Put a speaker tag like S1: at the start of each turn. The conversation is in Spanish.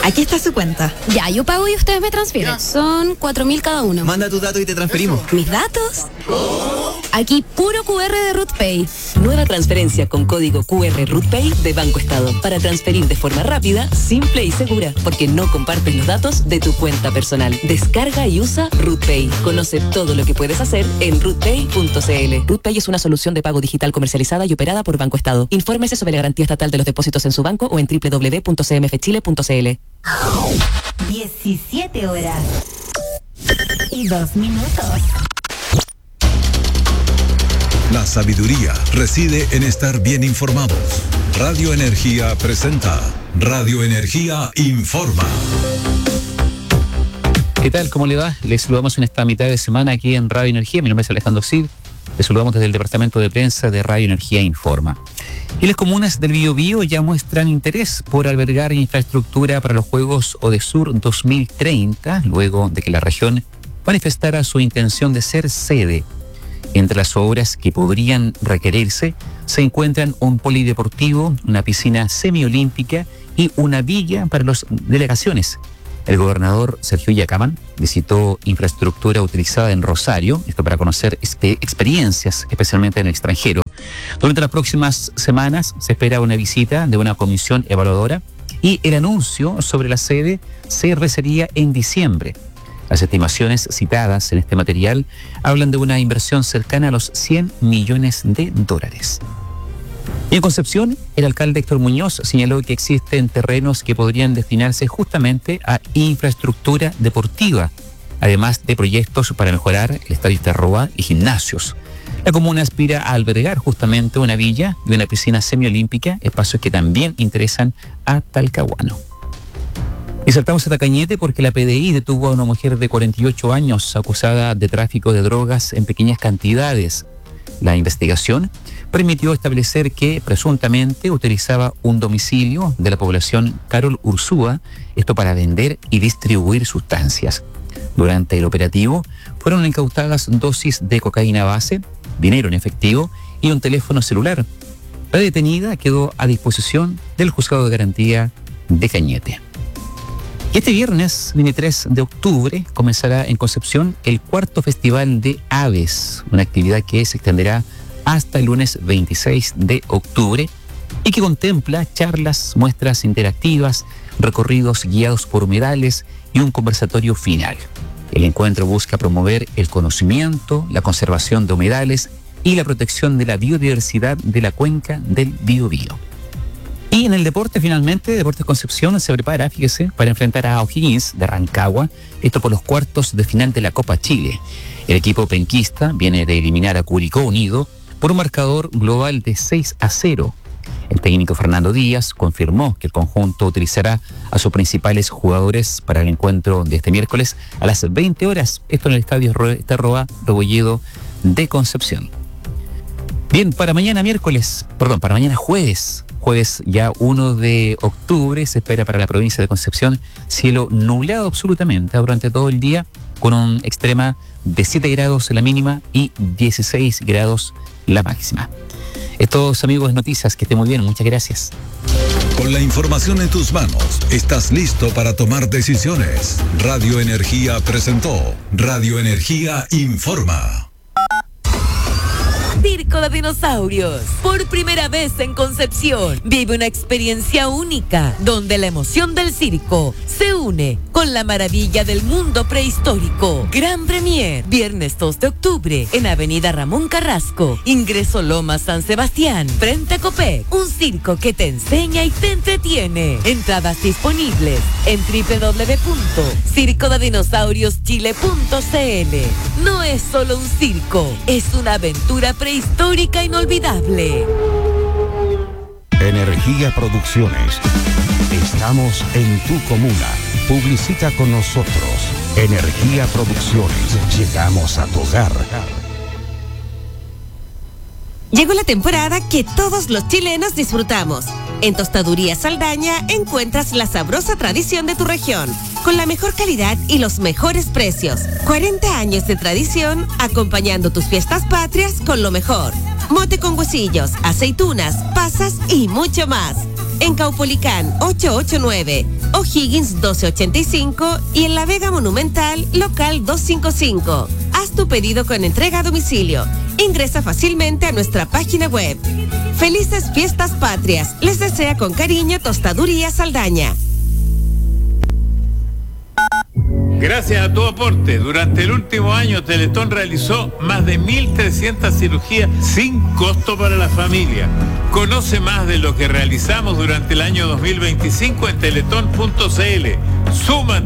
S1: Aquí está su cuenta.
S2: Ya, yo pago y ustedes me transfieren. Son 4.000 cada uno.
S3: Manda tus datos y te transferimos.
S2: ¿Mis datos? Aquí puro QR de RootPay.
S4: Nueva transferencia con código QR RootPay de Banco Estado para transferir de forma rápida, simple y segura, porque no compartes los datos de tu cuenta personal. Descarga y usa RootPay. Conoce todo lo que puedes hacer en rootpay.cl. RootPay es una solución de pago digital comercializada y operada por Banco Estado. Infórmese sobre la garantía estatal de los depósitos en su banco o en www.cmfchile.cl.
S5: 17 horas y 2 minutos.
S6: La sabiduría reside en estar bien informados. Radio Energía presenta Radio Energía Informa.
S7: ¿Qué tal? ¿Cómo le va? Les saludamos en esta mitad de semana aquí en Radio Energía. Mi nombre es Alejandro Cid. Les saludamos desde el Departamento de Prensa de Radio Energía Informa. Y las comunas del Biobío ya muestran interés por albergar infraestructura para los Juegos Odesur 2030, luego de que la región manifestara su intención de ser sede. Entre las obras que podrían requerirse se encuentran un polideportivo, una piscina semiolímpica y una villa para las delegaciones. El gobernador Sergio Yacaman visitó infraestructura utilizada en Rosario, esto para conocer experiencias, especialmente en el extranjero. Durante las próximas semanas se espera una visita de una comisión evaluadora y el anuncio sobre la sede se realizaría en diciembre. Las estimaciones citadas en este material hablan de una inversión cercana a los $100 millones. Y en Concepción, el alcalde Héctor Muñoz señaló que existen terrenos que podrían destinarse justamente a infraestructura deportiva, además de proyectos para mejorar el estadio Terroa y gimnasios. La comuna aspira a albergar justamente una villa y una piscina semiolímpica, espacios que también interesan a Talcahuano. Y saltamos a Cañete porque la PDI detuvo a una mujer de 48 años acusada de tráfico de drogas en pequeñas cantidades. La investigación permitió establecer que presuntamente utilizaba un domicilio de la población Carol Ursúa, esto para vender y distribuir sustancias. Durante el operativo fueron incautadas dosis de cocaína base, dinero en efectivo y un teléfono celular. La detenida quedó a disposición del Juzgado de Garantía de Cañete. Y este viernes 23 de octubre comenzará en Concepción el cuarto Festival de Aves, una actividad que se extenderá hasta el lunes 26 de octubre y que contempla charlas, muestras interactivas, recorridos guiados por humedales y un conversatorio final. El encuentro busca promover el conocimiento, la conservación de humedales y la protección de la biodiversidad de la cuenca del Biobío. Y en el deporte, finalmente, Deportes Concepción se prepara, fíjese, para enfrentar a O'Higgins de Rancagua, esto por los cuartos de final de la Copa Chile. El equipo penquista viene de eliminar a Curicó Unido por un marcador global de 6-0. El técnico Fernando Díaz confirmó que el conjunto utilizará a sus principales jugadores para el encuentro de este miércoles a las 20 horas, esto en el estadio Terroa Rebolledo de Concepción. Bien, para mañana jueves ya 1 de octubre, se espera para la provincia de Concepción cielo nublado absolutamente durante todo el día, con un extrema de 7 grados la mínima y 16 grados la máxima. Estos, amigos, noticias, que estén muy bien, muchas gracias.
S6: Con la información en tus manos, estás listo para tomar decisiones. Radio Energía presentó Radio Energía Informa.
S8: Circo de Dinosaurios. Por primera vez en Concepción, vive una experiencia única, donde la emoción del circo se une con la maravilla del mundo prehistórico. Gran Premier, viernes 2 de octubre, en Avenida Ramón Carrasco, ingreso Loma San Sebastián, frente a Copec. Un circo que te enseña y te entretiene. Entradas disponibles en www.circodedinosaurioschile.cl. No es solo un circo, es una aventura prehistórica inolvidable.
S9: Energía Producciones. Estamos en tu comuna. Publicita con nosotros. Energía Producciones. Llegamos a tu hogar.
S10: Llegó la temporada que todos los chilenos disfrutamos. En Tostaduría Saldaña encuentras la sabrosa tradición de tu región, con la mejor calidad y los mejores precios. 40 años de tradición, acompañando tus fiestas patrias con lo mejor. Mote con huesillos, aceitunas, pasas y mucho más. En Caupolicán 889, O'Higgins 1285 y en La Vega Monumental, local 255. Haz tu pedido con entrega a domicilio. Ingresa fácilmente a nuestra página web. Felices Fiestas Patrias. Les desea con cariño Tostaduría Saldaña.
S1: Gracias a tu aporte, durante el último año Teletón realizó más de 1.300 cirugías sin costo para la familia. Conoce más de lo que realizamos durante el año 2025 en teletón.cl. Súmate